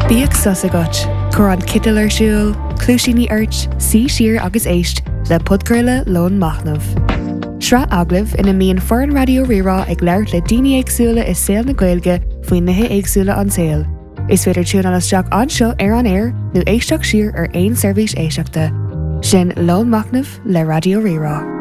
Bíag sus agat, chur an cital ar siúl, clúisíní airt, sí siar agus éist le podcurla Lón Machnamh. Sra aglah ina míon foran radio rirá ag leir le daoine éagsúla is saoil na Gaeilge faoin nithe éagsúla an saoil. Is féidir tún an isteach anseo ar an air nó éisteach siar ar aon seirbhís éisteachta. Sin Lón Machnamh le radio rirá.